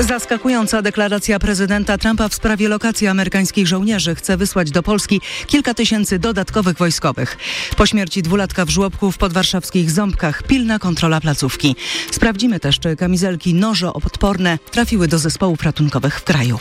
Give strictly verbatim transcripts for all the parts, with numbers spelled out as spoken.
Zaskakująca deklaracja prezydenta Trumpa w sprawie lokacji amerykańskich żołnierzy. Chce wysłać do Polski kilka tysięcy dodatkowych wojskowych. Po śmierci dwulatka w żłobku w podwarszawskich Ząbkach pilna kontrola placówki. Sprawdzimy też, czy kamizelki nożoodporne trafiły do zespołów ratunkowych w kraju.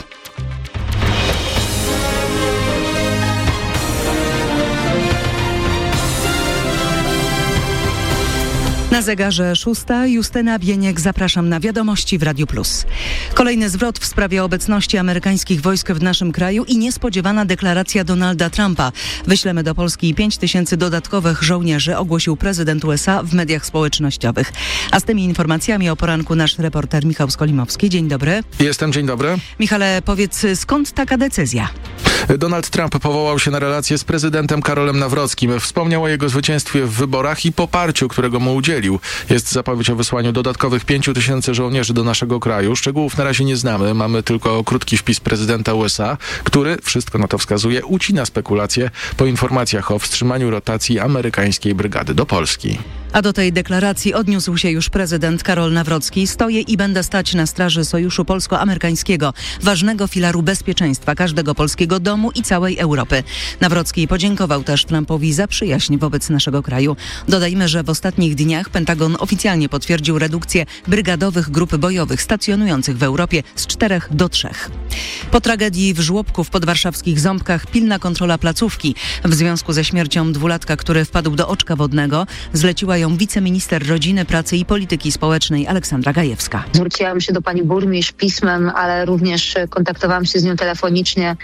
Na zegarze szósta. Justyna Bieniek, zapraszam na wiadomości w Radiu Plus. Kolejny zwrot w sprawie obecności amerykańskich wojsk w naszym kraju i niespodziewana deklaracja Donalda Trumpa. Wyślemy do Polski pięć tysięcy dodatkowych żołnierzy, ogłosił prezydent U S A w mediach społecznościowych. A z tymi informacjami o poranku nasz reporter Michał Skolimowski. Dzień dobry. Jestem, dzień dobry. Michale, powiedz, skąd taka decyzja? Donald Trump powołał się na relację z prezydentem Karolem Nawrockim. Wspomniał o jego zwycięstwie w wyborach i poparciu, którego mu udzielił. Jest zapowiedź o wysłaniu dodatkowych pięciu tysięcy żołnierzy do naszego kraju. Szczegółów na razie nie znamy. Mamy tylko krótki wpis prezydenta U S A, który, wszystko na to wskazuje, ucina spekulacje po informacjach o wstrzymaniu rotacji amerykańskiej brygady do Polski. A do tej deklaracji odniósł się już prezydent Karol Nawrocki. Stoję i będę stać na straży Sojuszu Polsko-Amerykańskiego, ważnego filaru bezpieczeństwa każdego polskiego domu i całej Europy. Nawrocki podziękował też Trumpowi za przyjaźń wobec naszego kraju. Dodajmy, że w ostatnich dniach Pentagon oficjalnie potwierdził redukcję brygadowych grup bojowych stacjonujących w Europie z czterech do trzech. Po tragedii w żłobku w podwarszawskich Ząbkach pilna kontrola placówki. W związku ze śmiercią dwulatka, który wpadł do oczka wodnego, zleciła ją wiceminister rodziny, pracy i polityki społecznej Aleksandra Gajewska. Zwróciłam się do pani burmistrz pismem, ale również kontaktowałam się z nią telefonicznie,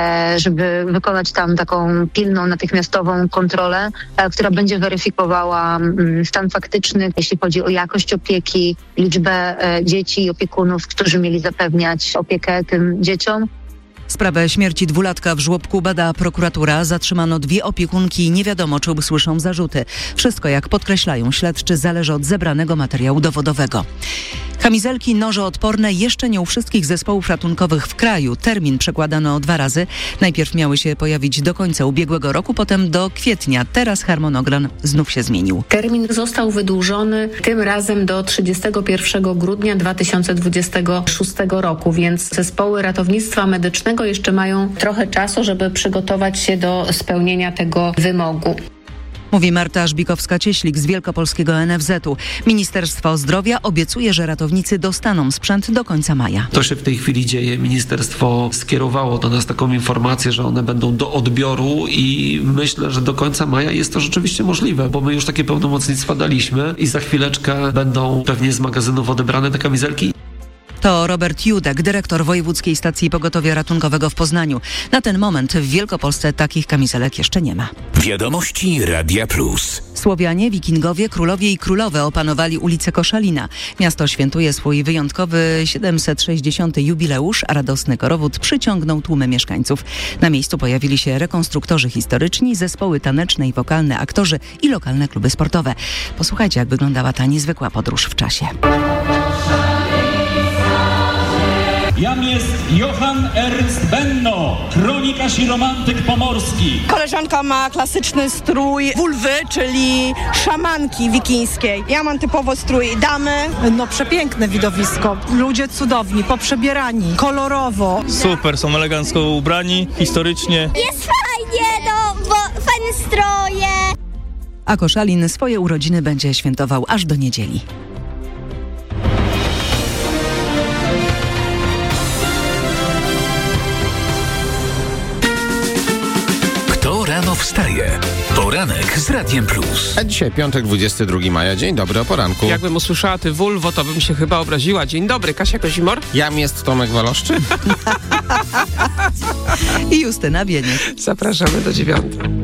żeby wykonać tam taką pilną, natychmiastową kontrolę, która będzie weryfikowała stan faktyczny, jeśli chodzi o jakość opieki, liczbę dzieci i opiekunów, którzy mieli zapewniać opiekę tym dzieciom. Sprawę śmierci dwulatka w żłobku bada prokuratura. Zatrzymano dwie opiekunki i nie wiadomo, czy usłyszą zarzuty. Wszystko, jak podkreślają śledczy, zależy od zebranego materiału dowodowego. Kamizelki nożoodporne jeszcze nie u wszystkich zespołów ratunkowych w kraju. Termin przekładano dwa razy. Najpierw miały się pojawić do końca ubiegłego roku, potem do kwietnia. Teraz harmonogram znów się zmienił. Termin został wydłużony tym razem do trzydziestego pierwszego grudnia dwa tysiące dwudziestego szóstego roku, więc zespoły ratownictwa medycznego jeszcze mają trochę czasu, żeby przygotować się do spełnienia tego wymogu. Mówi Marta Żbikowska-Cieślik z Wielkopolskiego N F Z u. Ministerstwo Zdrowia obiecuje, że ratownicy dostaną sprzęt do końca maja. To się w tej chwili dzieje. Ministerstwo skierowało do nas taką informację, że one będą do odbioru i myślę, że do końca maja jest to rzeczywiście możliwe, bo my już takie pełnomocnictwa daliśmy i za chwileczkę będą pewnie z magazynów odebrane te kamizelki. To Robert Judek, dyrektor Wojewódzkiej Stacji Pogotowia Ratunkowego w Poznaniu. Na ten moment w Wielkopolsce takich kamizelek jeszcze nie ma. Wiadomości Radia Plus. Słowianie, wikingowie, królowie i królowe opanowali ulicę Koszalina. Miasto świętuje swój wyjątkowy siedemset sześćdziesiąty jubileusz, a radosny korowód przyciągnął tłumy mieszkańców. Na miejscu pojawili się rekonstruktorzy historyczni, zespoły taneczne i wokalne, aktorzy i lokalne kluby sportowe. Posłuchajcie, jak wyglądała ta niezwykła podróż w czasie. Jam jest Johann Ernst Benno, kronikarz i romantyk pomorski. Koleżanka ma klasyczny strój wulwy, czyli szamanki wikińskiej. Ja mam typowo strój damy. No przepiękne widowisko. Ludzie cudowni, poprzebierani, kolorowo. Super, są elegancko ubrani, historycznie. Jest fajnie, no, bo fajne stroje. A Koszalin swoje urodziny będzie świętował aż do niedzieli. Rano wstaje. Poranek z Radiem Plus. A dzisiaj piątek, dwudziestego drugiego maja. Dzień dobry, o poranku. Jakbym usłyszała ty Volvo, to bym się chyba obraziła. Dzień dobry, Kasia Kozimor. Jam jest Tomek Waloszczy. I Justyna Bieniek. Zapraszamy do dziewiątej.